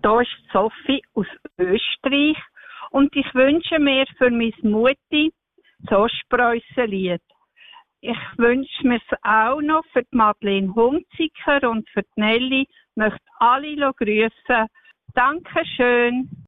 Da ist Sophie aus Österreich und ich wünsche mir für meine Mutti das Ostpreußenlied. Ich wünsche mir es auch noch für die Madeleine Hunziker und für die Nelly. Ich möchte alle grüßen. Dankeschön.